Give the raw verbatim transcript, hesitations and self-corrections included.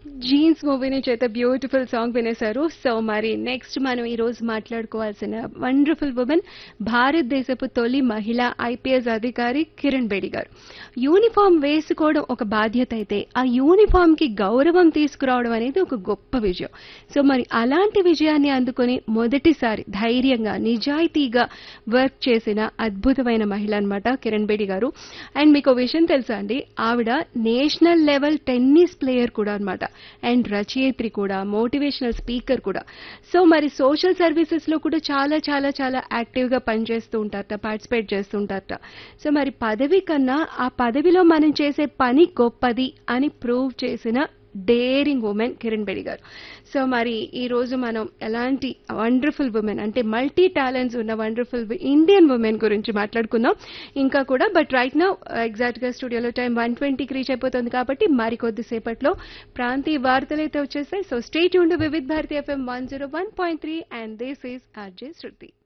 Jeans movie నుంచి అయితే beautiful song వినేశారు. So మరి నెక్స్ట్ మనం ఈ రోజు మాట్లాడుకోవాల్సిన వండర్ఫుల్ ఉమెన్ భారతదేశపు తొలి మహిళ ఐపీఎస్ అధికారి కిరణ్ బేడి గారు. యూనిఫామ్ వేసుకోవడం ఒక బాధ్యత అయితే ఆ యూనిఫామ్ కి గౌరవం తీసుకురావడం అనేది ఒక గొప్ప విజయం. సో మరి అలాంటి విజయాన్ని అందుకొని మొదటిసారి ధైర్యంగా నిజాయితీగా వర్క్ చేసిన అద్భుతమైన మహిళ అన్నమాట కిరణ్ బేడి గారు. అండ్ మీకు ఓ విషయం తెలుసా అండి, ఆవిడ నేషనల్ లెవెల్ టెన్నిస్ ప్లేయర్ కూడా అన్నమాట. అండ్ రచయిత్రి కూడా, మోటివేషనల్ స్పీకర్ కూడా. సో మరి సోషల్ సర్వీసెస్ లో కూడా చాలా చాలా చాలా యాక్టివ్ గా పనిచేస్తూ ఉంటారట, పార్టిసిపేట్ చేస్తూ ఉంటారట. సో మరి పదవి కన్నా ఆ పదవిలో మనం చేసే పని గొప్పది అని ప్రూవ్ చేసిన డేరింగ్ ఉమెన్ కిరణ్ బేడి గారు. సో మరి ఈ రోజు మనం ఎలాంటి వండర్ఫుల్ ఉమెన్ అంటే మల్టీ టాలెంట్స్ ఉన్న వండర్ఫుల్ ఇండియన్ ఉమెన్ గురించి మాట్లాడుకుందాం ఇంకా కూడా. బట్ రైట్ నౌ ఎగ్జాక్ట్ గా స్టూడియోలో టైం వన్ ట్వంటీకి రీచ్ అయిపోతుంది కాబట్టి మరికొద్ది సేపట్లో ప్రాంతీయ వార్తలు అయితే వచ్చేస్తాయి. So stay tuned Vividh Bharati FM one zero one point three and this is RJ Shruti.